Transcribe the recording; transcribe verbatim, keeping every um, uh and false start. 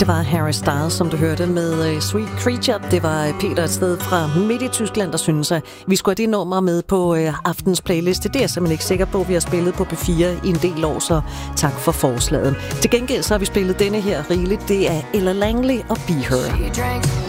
Det var Harry Styles, som du hørte med uh, Sweet Creature. Det var Peter et sted fra midt i Tyskland, der synes, at vi skulle have det nummer med på uh, aftens playliste. Det er jeg simpelthen ikke sikker på. Vi har spillet på B fire i en del år, så tak for forslaget. Til gengæld så har vi spillet denne her rigeligt. Det er Ella Langley og Be Her.